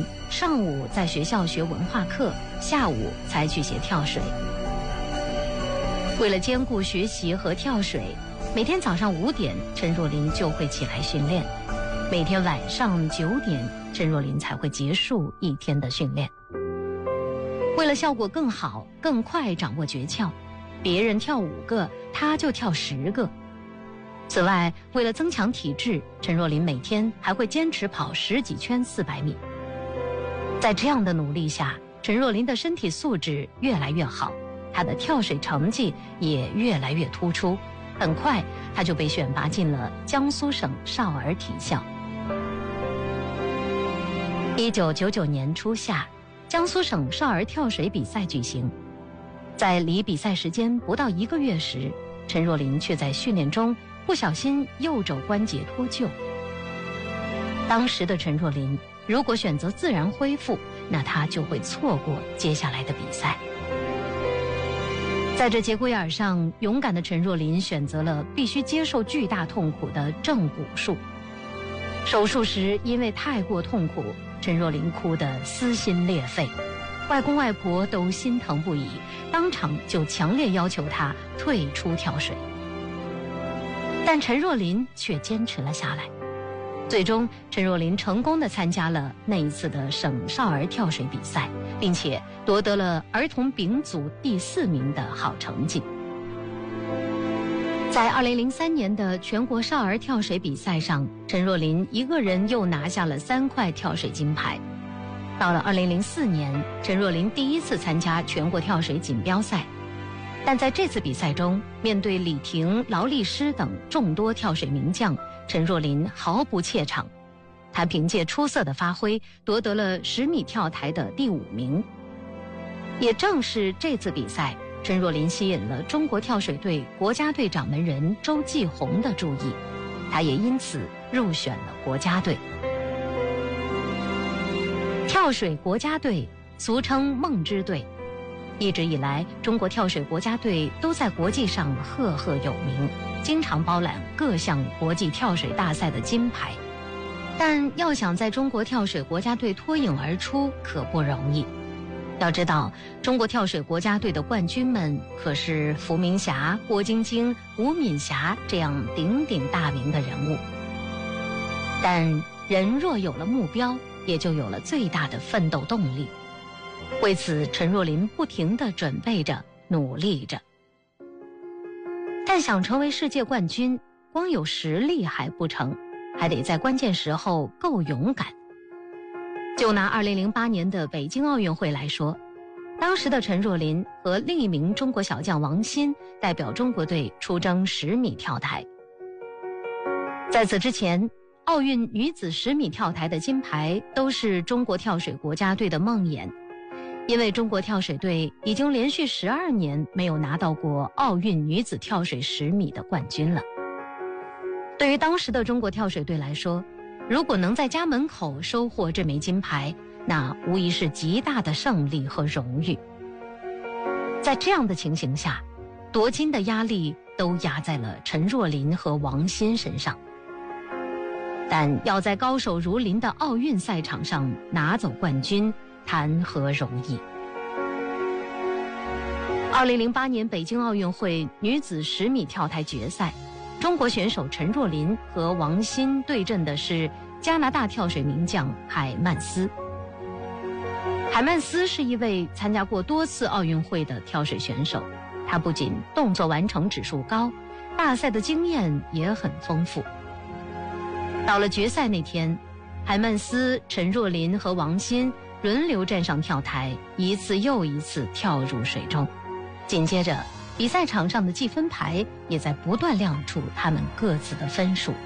上午在学校学文化课，下午才去学跳水。为了兼顾学习和跳水，每天早上5点，陈若琳就会起来训练；每天晚上9点，陈若琳才会结束一天的训练。为了效果更好、更快掌握诀窍，别人跳5个，她就跳10个。此外，为了增强体质，陈若琳每天还会坚持跑10几圈400米。在这样的努力下，陈若琳的身体素质越来越好，她的跳水成绩也越来越突出。很快，她就被选拔进了江苏省少儿体校。1999年初夏，江苏省少儿跳水比赛举行。在离比赛时间不到1个月时，陈若琳却在训练中不小心右肘关节脱臼。当时的陈若琳如果选择自然恢复，那她就会错过接下来的比赛。在这节骨眼上，勇敢的陈若琳选择了必须接受巨大痛苦的正骨术。手术时因为太过痛苦，陈若琳哭得撕心裂肺，外公外婆都心疼不已，当场就强烈要求她退出跳水。但陈若琳却坚持了下来。最终，陈若琳成功地参加了那一次的省少儿跳水比赛，并且夺得了儿童丙组第4名的好成绩。在2003年的全国少儿跳水比赛上，陈若琳一个人又拿下了3块跳水金牌。到了2004年，陈若琳第1次参加全国跳水锦标赛，但在这次比赛中，面对李婷、劳力诗等众多跳水名将，陈若琳毫不怯场。她凭借出色的发挥，夺得了10米跳台的第5名。也正是这次比赛，陈若琳吸引了中国跳水队国家队掌门人周继红的注意，她也因此入选了国家队。跳水国家队俗称梦之队，一直以来，中国跳水国家队都在国际上赫赫有名，经常包揽各项国际跳水大赛的金牌。但要想在中国跳水国家队脱颖而出，可不容易。要知道，中国跳水国家队的冠军们可是伏明霞、郭晶晶、吴敏霞这样鼎鼎大名的人物。但人若有了目标，也就有了最大的奋斗动力。为此，陈若琳不停地准备着，努力着。但想成为世界冠军，光有实力还不成，还得在关键时候够勇敢。就拿2008年的北京奥运会来说，当时的陈若琳和另一名中国小将王鑫代表中国队出征10米跳台。在此之前，奥运女子10米跳台的金牌都是中国跳水国家队的梦魇，因为中国跳水队已经连续12年没有拿到过奥运女子跳水10米的冠军了。对于当时的中国跳水队来说，如果能在家门口收获这枚金牌，那无疑是极大的胜利和荣誉。在这样的情形下，夺金的压力都压在了陈若琳和王鑫身上。但要在高手如林的奥运赛场上拿走冠军，谈何容易。2008年北京奥运会女子10米跳台决赛，中国选手陈若琳和王鑫对阵的是加拿大跳水名将海曼斯。海曼斯是一位参加过多次奥运会的跳水选手，他不仅动作完成指数高，大赛的经验也很丰富。到了决赛那天，海曼斯、陈若琳和王鑫轮流站上跳台，一次又一次跳入水中。紧接着，比赛场上的计分牌也在不断亮出他们各自的分数。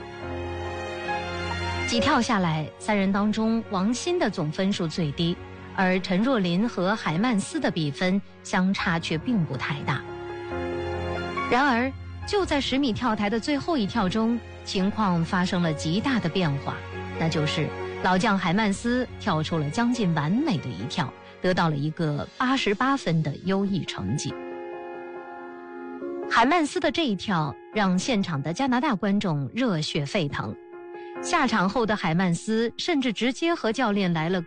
几跳下来，3人当中王鑫的总分数最低，而陈若琳和海曼斯的比分相差却并不太大。然而，就在10米跳台的最后一跳中，情况发生了极大的变化，那就是老将海曼斯跳出了将近完美的一跳，得到了一个88分的优异成绩。海曼斯的这一跳让现场的加拿大观众热血沸腾，下场后的海曼斯甚至直接和教练来了